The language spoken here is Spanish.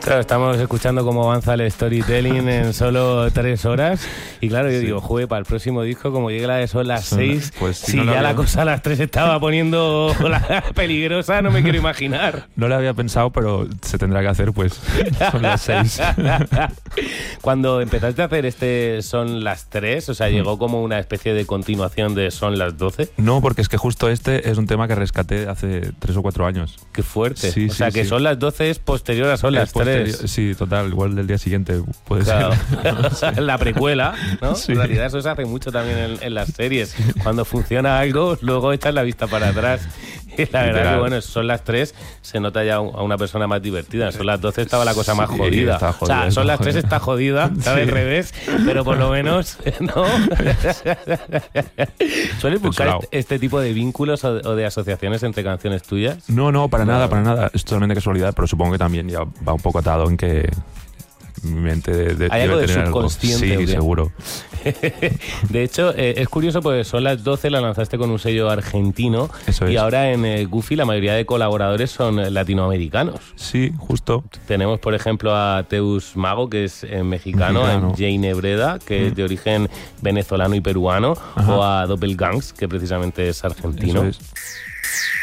Claro, estamos escuchando cómo avanza el storytelling en solo 3 horas. Y claro, yo digo, para el próximo disco, como llegue la de Son las 6, pues, si no ya la cosa a las 3 estaba poniendo peligrosa, no me quiero imaginar. No lo había pensado, pero se tendrá que hacer, pues. Son las 6. Cuando empezaste a hacer Son las 3, o sea, llegó como una especie de continuación de Son las 12. No, porque es que justo este es un tema que rescaté hace 3 o 4 años. Qué fuerte. Sí, o sea, que Son las 12 es posterior a Son las 3. Sí, total, igual del día siguiente puede ser. Sí. La precuela, ¿no? Sí. En realidad eso se hace mucho también en las series. Cuando funciona algo, luego echas la vista para atrás. Y la verdad que bueno, Son las 3 se nota ya a una persona más divertida. Son las 12 estaba la cosa más jodida. O sea, Son las 3 está jodida, está al revés, pero por lo menos, ¿no? ¿Sueles buscar este tipo de vínculos o de asociaciones entre canciones tuyas? No, para nada. Es totalmente casualidad, pero supongo que también ya va un poco atado en que mi mente hay algo de subconsciente. Sí, seguro. De hecho, es curioso porque Son las 12 la lanzaste con un sello argentino. Eso es. Y ahora en Goofy la mayoría de colaboradores son latinoamericanos. Sí, justo. Tenemos, por ejemplo, a Teus Mago, que es mexicano, a Jane Breda, que es de origen venezolano y peruano, o a Doppelgangs, que precisamente es argentino. Eso es.